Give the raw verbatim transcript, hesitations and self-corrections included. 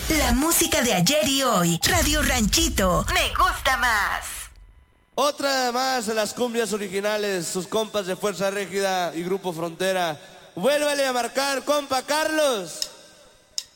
La música de ayer y hoy. Radio Ranchito. Me gusta más. Otra más de las cumbias originales, sus compas de Fuerza Régida y Grupo Frontera. Vuélvele a marcar, compa Carlos.